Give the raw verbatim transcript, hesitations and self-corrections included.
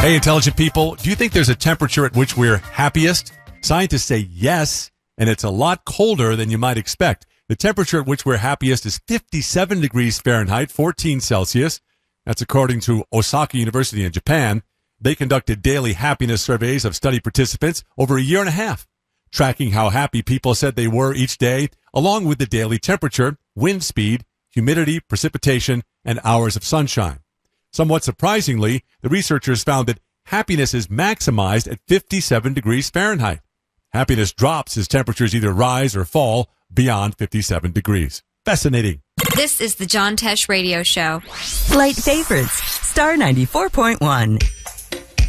Hey, intelligent people, do you think there's a temperature at which we're happiest? Scientists say yes, and it's a lot colder than you might expect. The temperature at which we're happiest is fifty-seven degrees Fahrenheit, fourteen Celsius. That's according to Osaka University in Japan. They conducted daily happiness surveys of study participants over a year and a half, tracking how happy people said they were each day, along with the daily temperature, wind speed, humidity, precipitation, and hours of sunshine. Somewhat surprisingly, the researchers found that happiness is maximized at fifty-seven degrees Fahrenheit. Happiness drops as temperatures either rise or fall beyond fifty-seven degrees. Fascinating. This is the John Tesh Radio Show. Light favorites, Star ninety-four point one.